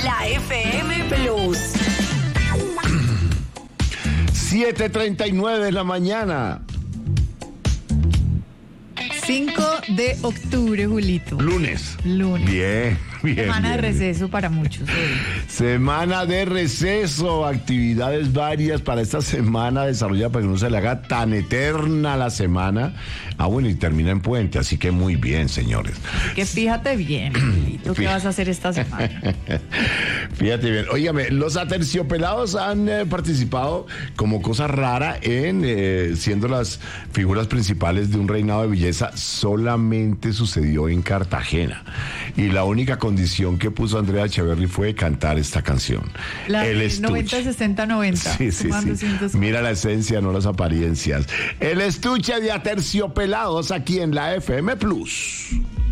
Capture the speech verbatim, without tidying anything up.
La F M Plus. siete treinta y nueve de la mañana. cinco de octubre, Julito. Lunes. Lunes. Bien, bien. Semana bien, de bien. receso para muchos hoy. Semana de receso, actividades varias para esta semana desarrollada para que no se le haga tan eterna la semana. Ah, bueno, y termina en puente, así que muy bien, señores. Que fíjate bien, Julito, ¿qué vas a hacer esta semana? Fíjate bien. Óigame, los aterciopelados han eh, participado como cosa rara en eh, siendo las figuras principales de un reinado de belleza. Solamente sucedió en Cartagena. Y la única condición que puso Andrea Echeverry fue cantar esta canción. La El de estuche. noventa, sesenta, noventa. Sí, sí, Sumando sí. ciento cincuenta. Mira la esencia, no las apariencias. El estuche de aterciopelados aquí en la F M Plus.